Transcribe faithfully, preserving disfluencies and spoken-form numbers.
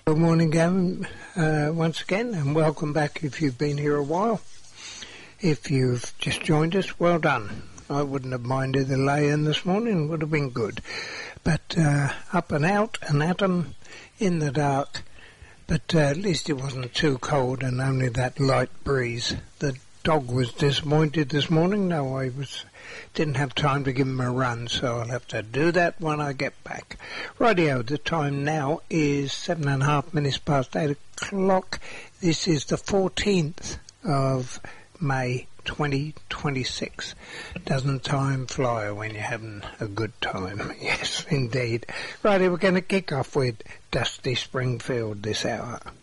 Good morning, Gavin, uh, once again, and welcome back if you've been here a while. If you've just joined us, well done. I wouldn't have minded the lay-in this morning, it would have been good. But uh, up and out and at 'em in the dark, but uh, at least it wasn't too cold and only that light breeze. The dog was disappointed this morning. No, I was didn't have time to give him a run, so I'll have to do that when I get back. Rightio, the time now is seven and a half minutes past eight o'clock. This is the fourteenth of May twenty twenty-six. Doesn't time fly when you're having a good time? Yes, indeed. Righty, we're going to kick off with Dusty Springfield this hour.